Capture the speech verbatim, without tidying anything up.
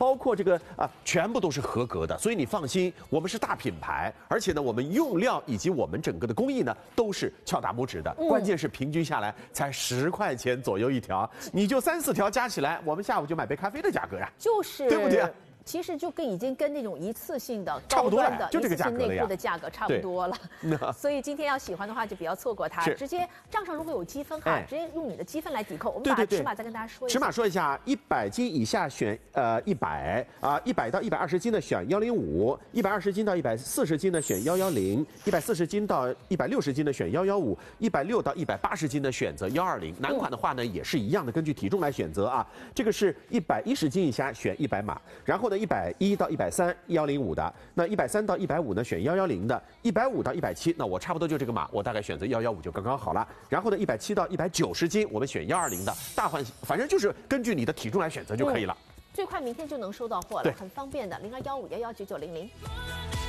包括这个啊，全部都是合格的，所以你放心，我们是大品牌，而且呢，我们用料以及我们整个的工艺呢，都是敲打拇指的。嗯、关键是平均下来才十块钱左右一条，你就三四条加起来，我们下午就买杯咖啡的价格呀， 就是， 对不对？ 其实就跟已经跟那种一次性的差不多高端的就这个价格内裤的价格差不多了。所以今天要喜欢的话，就不要错过它。直接账上如果有积分哈，直接用你的积分来抵扣。我们把尺码再跟大家说一下。 尺码说一下，一百斤以下选呃一百啊，一百到一百二十斤的选幺零五，一百二十斤到一百四十斤的选幺幺零，一百四十斤到一百六十斤的选幺幺五，一百六到一百八十斤的选择幺二零。男款的话呢也是一样的，根据体重来选择啊。这个是一百一十斤以下选一百码，然后呢一百一到一百三幺零五的，那一百三到一百五呢选幺幺零的，一百五到一百七，那我差不多就这个码，我大概选择幺幺五就刚刚好了。然后呢，一百七到一百九十斤，我们选幺二零的，大换反正就是根据你的体重来选择就可以了。 嗯、最快明天就能收到货了，很方便的，零二幺五幺幺九九零零。